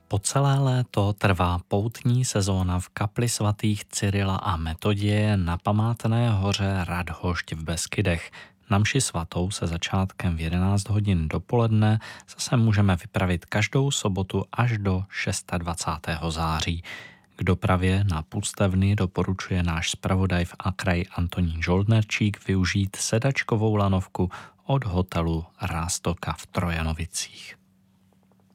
Po celé léto trvá poutní sezóna v kapli svatých Cyrila a Metoděje na památné hoře Radhošť v Beskydech. Na mši svatou se začátkem v 11 hodin dopoledne zase můžeme vypravit každou sobotu až do 26. září. K dopravě na pustevny doporučuje náš zpravodaj v Akraji Antonín Žoldnerčík využít sedačkovou lanovku od hotelu Rástoka v Trojanovicích.